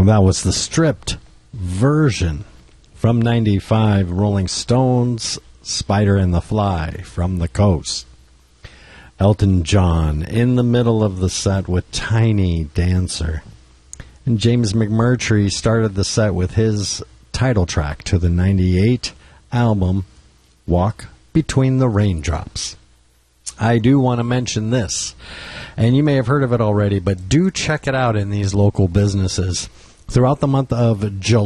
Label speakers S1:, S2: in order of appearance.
S1: And that was the stripped version from 95, Rolling Stones, Spider and the Fly from the Coast. Elton John in the middle of the set with Tiny Dancer. And James McMurtry started the set with his title track to the 98 album, Walk Between the Raindrops. I do want to mention this, and you may have heard of it already, but do check it out in these local businesses. Throughout the month of July,